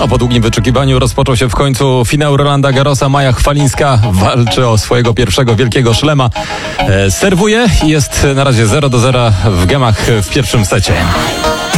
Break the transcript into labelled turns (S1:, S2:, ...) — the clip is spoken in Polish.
S1: A po długim wyczekiwaniu rozpoczął się w końcu finał Rolanda Garrosa. Maja Chwalińska walczy o swojego pierwszego wielkiego szlema. Serwuje i jest na razie 0-0 w gemach w pierwszym secie.